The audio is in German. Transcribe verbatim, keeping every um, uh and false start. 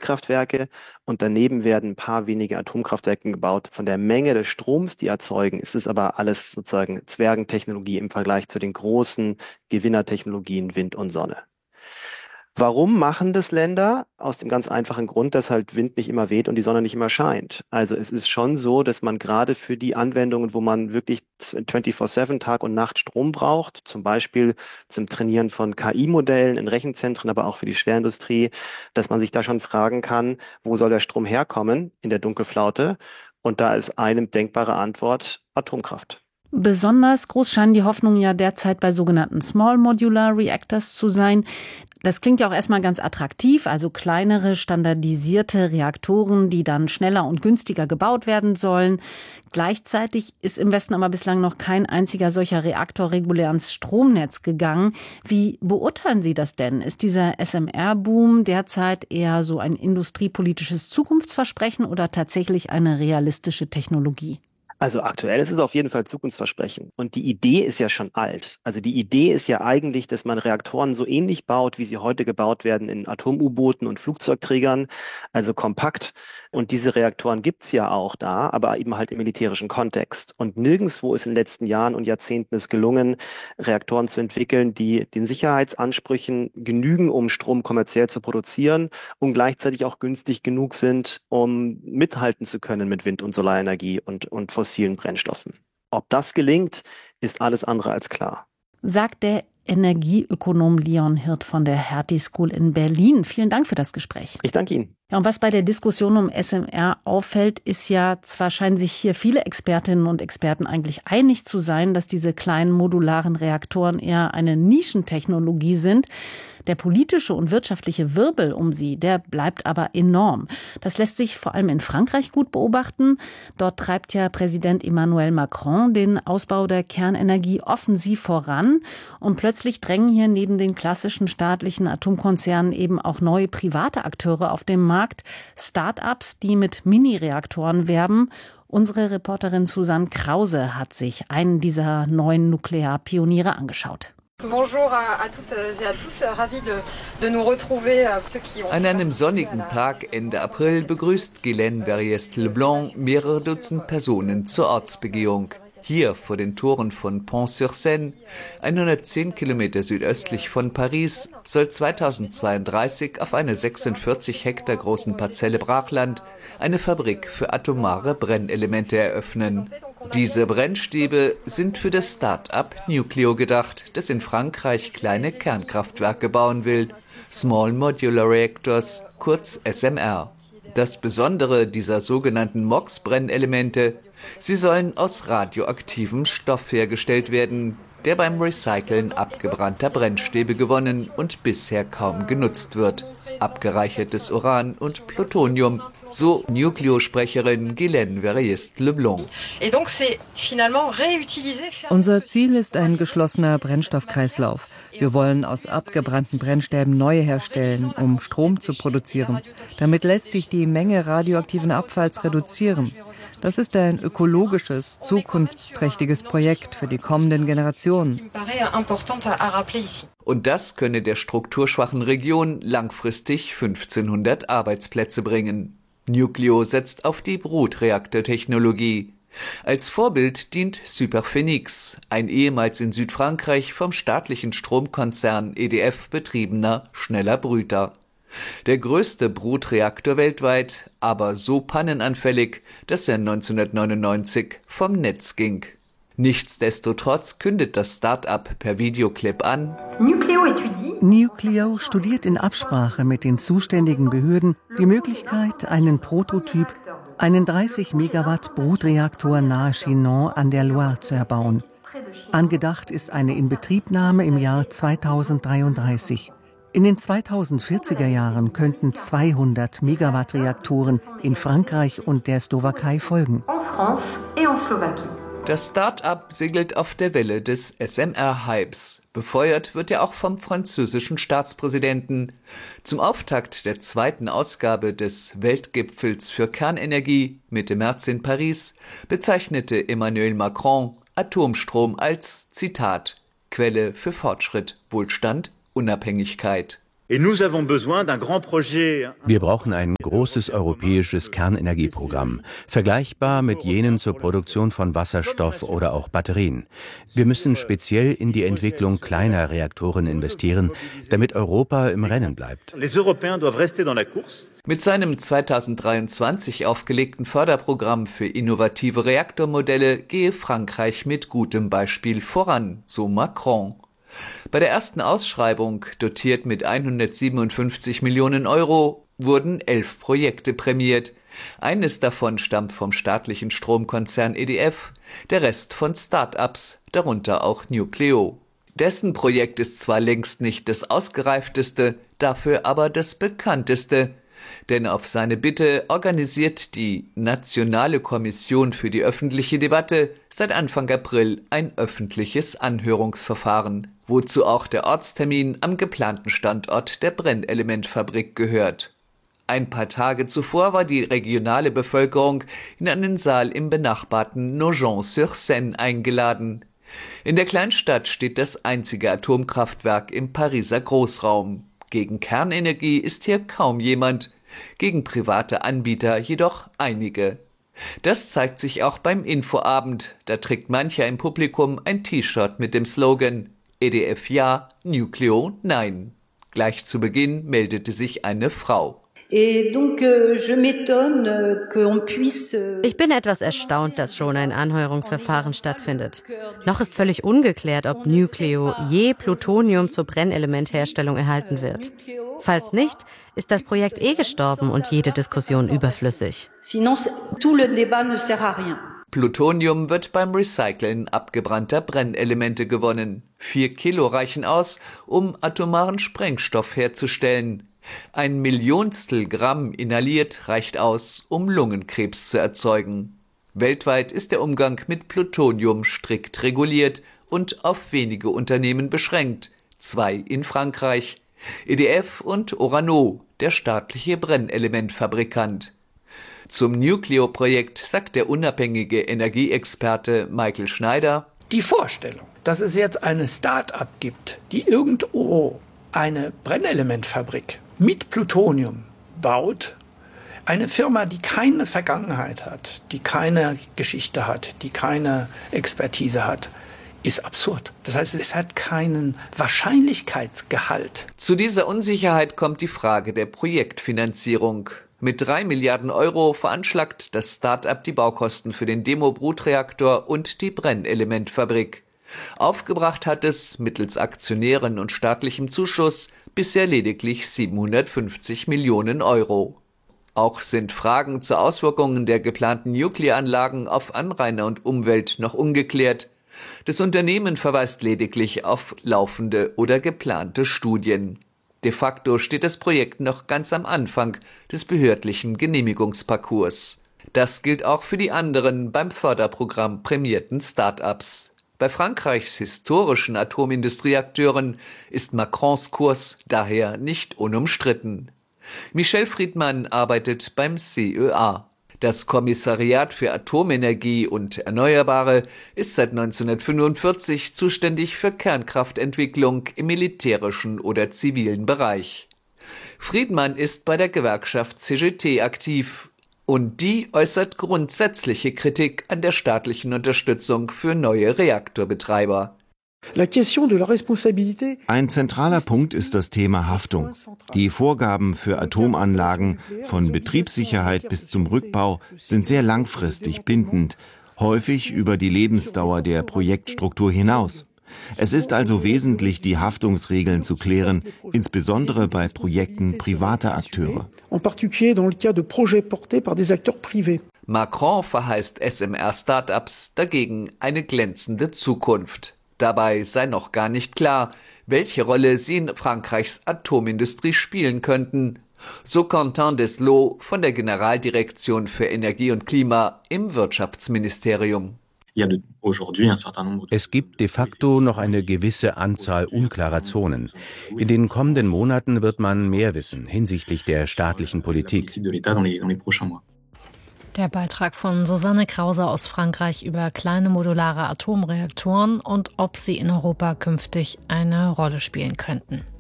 Windkraftwerke und daneben werden ein paar wenige Atomkraftwerke gebaut. Von der Menge des Stroms, die erzeugen, ist es aber alles sozusagen Zwergentechnologie im Vergleich zu den großen Gewinnertechnologien Wind und Sonne. Warum machen das Länder? Aus dem ganz einfachen Grund, dass halt Wind nicht immer weht und die Sonne nicht immer scheint. Also es ist schon so, dass man gerade für die Anwendungen, wo man wirklich vierundzwanzig sieben Tag und Nacht Strom braucht, zum Beispiel zum Trainieren von K I-Modellen in Rechenzentren, aber auch für die Schwerindustrie, dass man sich da schon fragen kann, wo soll der Strom herkommen in der Dunkelflaute? Und da ist eine denkbare Antwort Atomkraft. Besonders groß scheinen die Hoffnungen ja derzeit bei sogenannten Small Modular Reactors zu sein. Das klingt ja auch erstmal ganz attraktiv, also kleinere, standardisierte Reaktoren, die dann schneller und günstiger gebaut werden sollen. Gleichzeitig ist im Westen aber bislang noch kein einziger solcher Reaktor regulär ans Stromnetz gegangen. Wie beurteilen Sie das denn? Ist dieser S M R-Boom derzeit eher so ein industriepolitisches Zukunftsversprechen oder tatsächlich eine realistische Technologie? Also aktuell ist es auf jeden Fall zukunftsversprechend. Und die Idee ist ja schon alt. Also die Idee ist ja eigentlich, dass man Reaktoren so ähnlich baut, wie sie heute gebaut werden in Atom-U-Booten und Flugzeugträgern, also kompakt. Und diese Reaktoren gibt's ja auch da, aber eben halt im militärischen Kontext. Und nirgendwo ist in den letzten Jahren und Jahrzehnten es gelungen, Reaktoren zu entwickeln, die den Sicherheitsansprüchen genügen, um Strom kommerziell zu produzieren und gleichzeitig auch günstig genug sind, um mithalten zu können mit Wind- und Solarenergie und, und fossilen Brennstoffen. Ob das gelingt, ist alles andere als klar. Sagt der Energieökonom Leon Hirt von der Hertie School in Berlin. Vielen Dank für das Gespräch. Ich danke Ihnen. Ja, und was bei der Diskussion um S M R auffällt, ist ja, zwar scheinen sich hier viele Expertinnen und Experten eigentlich einig zu sein, dass diese kleinen modularen Reaktoren eher eine Nischentechnologie sind. Der politische und wirtschaftliche Wirbel um sie, der bleibt aber enorm. Das lässt sich vor allem in Frankreich gut beobachten. Dort treibt ja Präsident Emmanuel Macron den Ausbau der Kernenergie offensiv voran. Und plötzlich drängen hier neben den klassischen staatlichen Atomkonzernen eben auch neue private Akteure auf den Markt. Start-ups, die mit Mini-Reaktoren werben. Unsere Reporterin Susanne Krause hat sich einen dieser neuen Nuklearpioniere angeschaut. An einem sonnigen Tag Ende April begrüßt Guylaine Verriest-Leblanc mehrere Dutzend Personen zur Ortsbegehung. Hier vor den Toren von Pont-sur-Seine, hundertzehn Kilometer südöstlich von Paris, soll zweitausendzweiunddreißig auf einer sechsundvierzig Hektar großen Parzelle Brachland eine Fabrik für atomare Brennelemente eröffnen. Diese Brennstäbe sind für das Start-up Nucleo gedacht, das in Frankreich kleine Kernkraftwerke bauen will, Small Modular Reactors, kurz S M R. Das Besondere dieser sogenannten M O X-Brennelemente: Sie sollen aus radioaktivem Stoff hergestellt werden, der beim Recyceln abgebrannter Brennstäbe gewonnen und bisher kaum genutzt wird. Abgereichertes Uran und Plutonium, so Nucleo-Sprecherin Guylaine Verriest-Leblanc. Unser Ziel ist ein geschlossener Brennstoffkreislauf. Wir wollen aus abgebrannten Brennstäben neue herstellen, um Strom zu produzieren. Damit lässt sich die Menge radioaktiven Abfalls reduzieren. Das ist ein ökologisches, zukunftsträchtiges Projekt für die kommenden Generationen. Und das könne der strukturschwachen Region langfristig fünfzehnhundert Arbeitsplätze bringen. Nucleo setzt auf die Brutreaktortechnologie. Als Vorbild dient Superphénix, ein ehemals in Südfrankreich vom staatlichen Stromkonzern E D F betriebener schneller Brüter. Der größte Brutreaktor weltweit, aber so pannenanfällig, dass er neunzehnhundertneunundneunzig vom Netz ging. Nichtsdestotrotz kündet das Start-up per Videoclip an: Nucleo studiert in Absprache mit den zuständigen Behörden die Möglichkeit, einen Prototyp, einen dreißig Megawatt Brutreaktor nahe Chinon an der Loire zu erbauen. Angedacht ist eine Inbetriebnahme im Jahr zweitausenddreiunddreißig. In den zweitausendvierziger Jahren könnten zweihundert Megawatt Reaktoren in Frankreich und der Slowakei folgen. Das Start-up segelt auf der Welle des S M R-Hypes. Befeuert wird er auch vom französischen Staatspräsidenten. Zum Auftakt der zweiten Ausgabe des Weltgipfels für Kernenergie Mitte März in Paris bezeichnete Emmanuel Macron Atomstrom als, Zitat, Quelle für Fortschritt, Wohlstand, Unabhängigkeit. Wir brauchen ein großes europäisches Kernenergieprogramm, vergleichbar mit jenen zur Produktion von Wasserstoff oder auch Batterien. Wir müssen speziell in die Entwicklung kleiner Reaktoren investieren, damit Europa im Rennen bleibt. Mit seinem zweitausenddreiundzwanzig aufgelegten Förderprogramm für innovative Reaktormodelle gehe Frankreich mit gutem Beispiel voran, so Macron. Bei der ersten Ausschreibung, dotiert mit hundertsiebenundfünfzig Millionen Euro, wurden elf Projekte prämiert. Eines davon stammt vom staatlichen Stromkonzern E D F, der Rest von Start-ups, darunter auch Nucleo. Dessen Projekt ist zwar längst nicht das ausgereifteste, dafür aber das bekannteste. Denn auf seine Bitte organisiert die Nationale Kommission für die öffentliche Debatte seit Anfang April ein öffentliches Anhörungsverfahren, wozu auch der Ortstermin am geplanten Standort der Brennelementfabrik gehört. Ein paar Tage zuvor war die regionale Bevölkerung in einen Saal im benachbarten Nogent-sur-Seine eingeladen. In der Kleinstadt steht das einzige Atomkraftwerk im Pariser Großraum. Gegen Kernenergie ist hier kaum jemand, gegen private Anbieter jedoch einige. Das zeigt sich auch beim Infoabend, da trägt mancher im Publikum ein T-Shirt mit dem Slogan E D F ja, Nucleo nein. Gleich zu Beginn meldete sich eine Frau. Ich bin etwas erstaunt, dass schon ein Anhörungsverfahren stattfindet. Noch ist völlig ungeklärt, ob Nucleo je Plutonium zur Brennelementherstellung erhalten wird. Falls nicht, ist das Projekt eh gestorben und jede Diskussion überflüssig. Plutonium wird beim Recyceln abgebrannter Brennelemente gewonnen. Vier Kilo reichen aus, um atomaren Sprengstoff herzustellen. Ein Millionstel Gramm inhaliert reicht aus, um Lungenkrebs zu erzeugen. Weltweit ist der Umgang mit Plutonium strikt reguliert und auf wenige Unternehmen beschränkt. Zwei in Frankreich, E D F und Orano, der staatliche Brennelementfabrikant. Zum Nucleo-Projekt sagt der unabhängige Energieexperte Michael Schneider: Die Vorstellung, dass es jetzt eine Start-up gibt, die irgendwo eine Brennelementfabrik mit Plutonium baut, eine Firma, die keine Vergangenheit hat, die keine Geschichte hat, die keine Expertise hat, ist absurd. Das heißt, es hat keinen Wahrscheinlichkeitsgehalt. Zu dieser Unsicherheit kommt die Frage der Projektfinanzierung. Mit drei Milliarden Euro veranschlagt das Start-up die Baukosten für den Demo-Brutreaktor und die Brennelementfabrik. Aufgebracht hat es mittels Aktionären und staatlichem Zuschuss bisher lediglich siebenhundertfünfzig Millionen Euro. Auch sind Fragen zu Auswirkungen der geplanten Nuklearanlagen auf Anrainer und Umwelt noch ungeklärt. Das Unternehmen verweist lediglich auf laufende oder geplante Studien. De facto steht das Projekt noch ganz am Anfang des behördlichen Genehmigungsparcours. Das gilt auch für die anderen beim Förderprogramm prämierten Start-ups. Bei Frankreichs historischen Atomindustrieakteuren ist Macrons Kurs daher nicht unumstritten. Michel Friedmann arbeitet beim C E A. Das Kommissariat für Atomenergie und Erneuerbare ist seit neunzehnhundertfünfundvierzig zuständig für Kernkraftentwicklung im militärischen oder zivilen Bereich. Friedmann ist bei der Gewerkschaft C G T aktiv. Und die äußert grundsätzliche Kritik an der staatlichen Unterstützung für neue Reaktorbetreiber. Ein zentraler Punkt ist das Thema Haftung. Die Vorgaben für Atomanlagen, von Betriebssicherheit bis zum Rückbau, sind sehr langfristig bindend, häufig über die Lebensdauer der Projektstruktur hinaus. Es ist also wesentlich, die Haftungsregeln zu klären, insbesondere bei Projekten privater Akteure. Macron verheißt S M R-Startups dagegen eine glänzende Zukunft. Dabei sei noch gar nicht klar, welche Rolle sie in Frankreichs Atomindustrie spielen könnten. So Quentin Deslot von der Generaldirektion für Energie und Klima im Wirtschaftsministerium. Es gibt de facto noch eine gewisse Anzahl unklarer Zonen. In den kommenden Monaten wird man mehr wissen hinsichtlich der staatlichen Politik. Der Beitrag von Susanne Krause aus Frankreich über kleine modulare Atomreaktoren und ob sie in Europa künftig eine Rolle spielen könnten.